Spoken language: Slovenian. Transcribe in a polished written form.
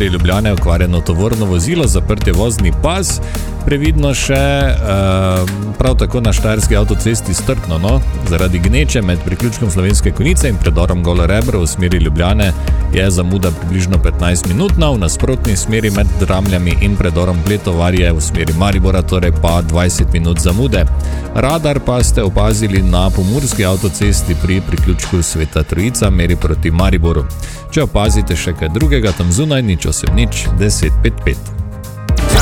smeri Ljubljane okvarjeno tovorno vozilo, zaprt je vozni pas, previdno še prav tako na Štajerski avtocesti strpno, zaradi gneče med priključkom Slovenske Konjice in predorom Golo Rebro v smeri Ljubljane je zamuda približno 15 minutna, v nasprotni smeri med Dramljami in predorom Pletovarje v smeri Maribora, torej pa 20 minut zamude. Radar pa ste opazili na Pomurski avtocesti pri priključku Sveta Trojica, meri proti Mariboru. Če opazite še kaj drugega tam zunaj, nič 1055.